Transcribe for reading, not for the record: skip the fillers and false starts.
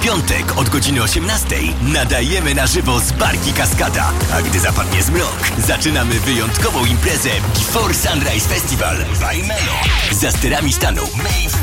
piątek od godziny 18 nadajemy na żywo z Barki Kaskada. A gdy zapadnie zmrok, zaczynamy wyjątkową imprezę Before Sunrise Festival by Melo. Za sterami staną Maeve,